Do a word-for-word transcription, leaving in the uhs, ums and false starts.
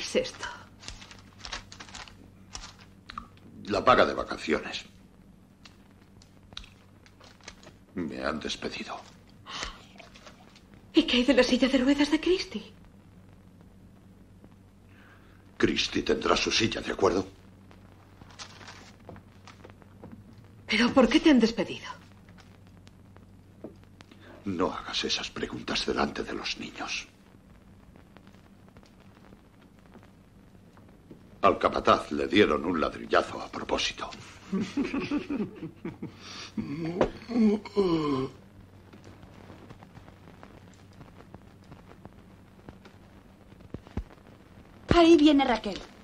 es esto? La paga de vacaciones. Me han despedido. ¿Y qué hay de la silla de ruedas de Christie? Christie tendrá su silla, ¿de acuerdo? ¿Pero por qué te han despedido? No hagas esas preguntas delante de los niños. Al capataz le dieron un ladrillazo a propósito. Ahí viene Raquel.